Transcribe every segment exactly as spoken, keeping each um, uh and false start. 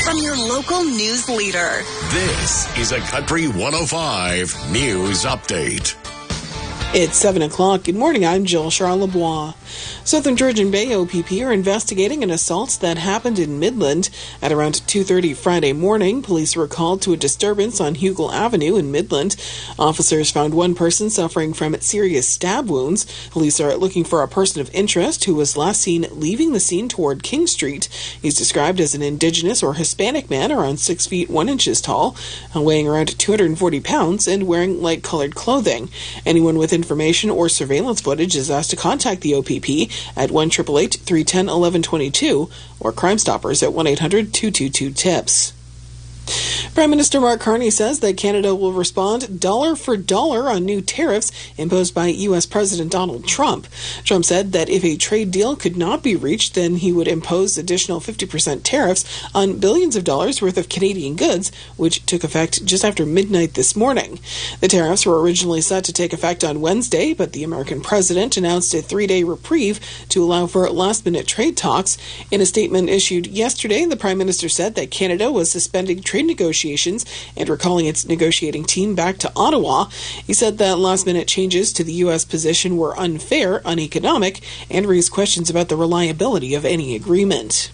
from your local news leader. This is a Country one oh five News Update. It's seven o'clock. Good morning. I'm Jill Charlebois. Southern Georgian Bay O P P are investigating an assault that happened in Midland. At around two thirty Friday morning, police were called to a disturbance on Hugel Avenue in Midland. Officers found one person suffering from serious stab wounds. Police are looking for a person of interest who was last seen leaving the scene toward King Street. He's described as an Indigenous or Hispanic man around six feet one inches tall, weighing around two hundred forty pounds, and wearing light-colored clothing. Anyone with information or surveillance footage is asked to contact the O P P at one eight eight eight, three one zero, one one two two or Crime Stoppers at one eight hundred, two two two, TIPS. Prime Minister Mark Carney says that Canada will respond dollar for dollar on new tariffs imposed by U S President Donald Trump. Trump said that if a trade deal could not be reached, then he would impose additional fifty percent tariffs on billions of dollars worth of Canadian goods, which took effect just after midnight this morning. The tariffs were originally set to take effect on Wednesday, but the American president announced a three-day reprieve to allow for last-minute trade talks. In a statement issued yesterday, the Prime Minister said that Canada was suspending trade negotiations and recalling its negotiating team back to Ottawa. He said that last-minute changes to the U S position were unfair, uneconomic, and raised questions about the reliability of any agreement.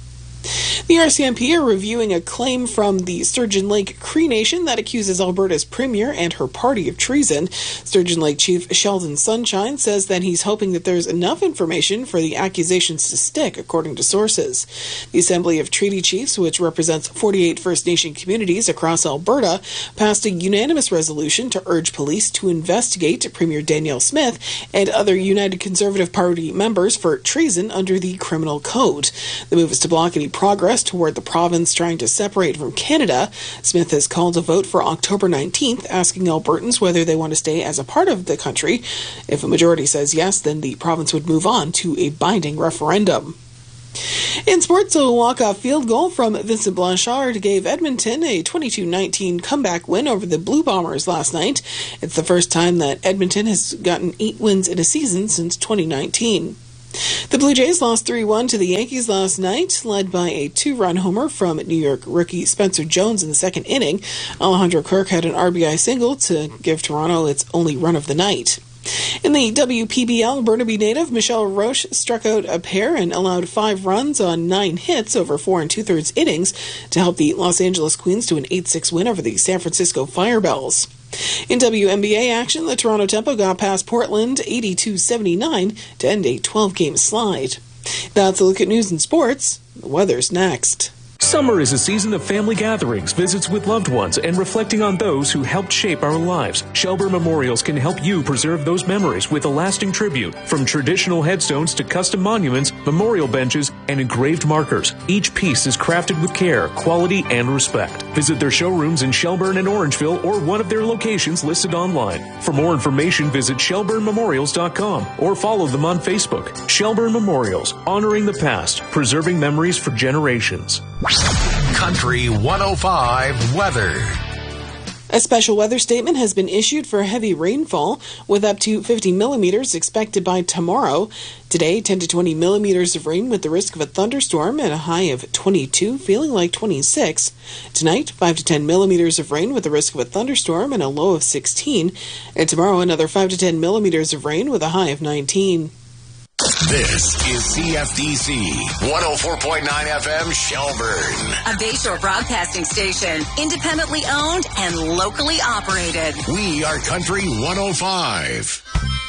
The R C M P are reviewing a claim from the Sturgeon Lake Cree Nation that accuses Alberta's premier and her party of treason. Sturgeon Lake Chief Sheldon Sunshine says that he's hoping that there's enough information for the accusations to stick, according to sources. The Assembly of Treaty Chiefs, which represents forty-eight First Nation communities across Alberta, passed a unanimous resolution to urge police to investigate Premier Danielle Smith and other United Conservative Party members for treason under the Criminal Code. The move is to block any progress toward the province trying to separate from Canada. Smith has called a vote for October nineteenth, asking Albertans whether they want to stay as a part of the country. If a majority says yes, then the province would move on to a binding referendum. In sports, a walk-off field goal from Vincent Blanchard gave Edmonton a twenty-two nineteen comeback win over the Blue Bombers last night. It's the first time that Edmonton has gotten eight wins in a season since twenty nineteen. The Blue Jays lost three one to the Yankees last night, led by a two-run homer from New York rookie Spencer Jones in the second inning. Alejandro Kirk had an R B I single to give Toronto its only run of the night. In the W P B L, Burnaby native Michelle Roche struck out a pair and allowed five runs on nine hits over four and two-thirds innings to help the Los Angeles Queens to an eight six win over the San Francisco Firebells. In W N B A action, the Toronto Tempo got past Portland eighty-two seventy-nine to end a twelve-game slide. That's a look at news and sports. The weather's next. Summer is a season of family gatherings, visits with loved ones, and reflecting on those who helped shape our lives. Shelburne Memorials can help you preserve those memories with a lasting tribute. From traditional headstones to custom monuments, memorial benches, and engraved markers, each piece is crafted with care, quality, and respect. Visit their showrooms in Shelburne and Orangeville or one of their locations listed online. For more information, visit shelburne memorials dot com or follow them on Facebook. Shelburne Memorials, honoring the past, preserving memories for generations. Country one oh five weather. A special weather statement has been issued for heavy rainfall, with up to fifty millimeters expected by tomorrow. Today, ten to twenty millimeters of rain with the risk of a thunderstorm and a high of twenty-two, feeling like twenty-six. Tonight, five to ten millimeters of rain with the risk of a thunderstorm and a low of sixteen. And tomorrow, another five to ten millimeters of rain with a high of nineteen. This is C F D C one oh four point nine F M Shelburne. A Bayshore broadcasting station, independently owned and locally operated. We are Country one oh five.